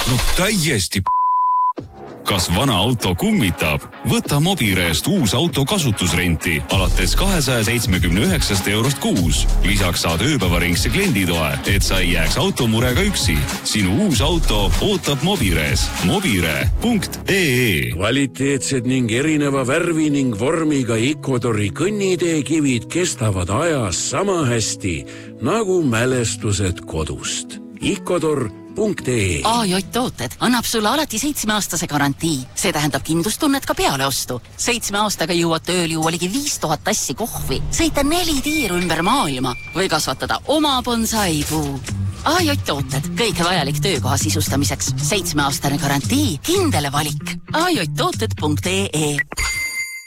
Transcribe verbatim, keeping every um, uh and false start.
No täiesti p***. Kas vana auto kummitab? Võta Mobireest uus auto kasutusrenti alates kahesaja seitsmekümne üheksast eurost kuus. Lisaks saad ööpäevaringse klienditoe, et sa ei jääks automurega üksi. Sinu uus auto ootab Mobirees. Mobire punkt ee. Kvaliteetsed ning erineva värvi ning vormiga Ecuadori kõnniteekivid kestavad ajas sama hästi nagu mälestused kodust. Ecuador punkt ee. A J tooted annab sulle alati seitsmeaastase garantii. See tähendab kindlustunnet ka pealeostu. Seitsme aastaga jõuad tööl juua ligi viis tuhat tassi kohvi, sõita neli tiiru ümber maailma või kasvatada oma bonsaipuu. A J tooted, kõik vajalik töökoha sisustamiseks. Seitsmeaastane garantii, kindele valik. A J tooted punkt ee.